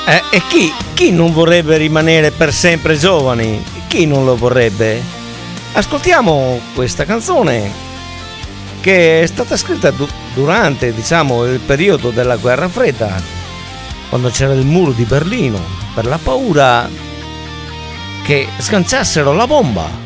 E chi non vorrebbe rimanere per sempre giovani? Chi non lo vorrebbe? Ascoltiamo questa canzone che è stata scritta durante, diciamo, il periodo della guerra fredda, quando c'era il muro di Berlino, per la paura che sganciassero la bomba.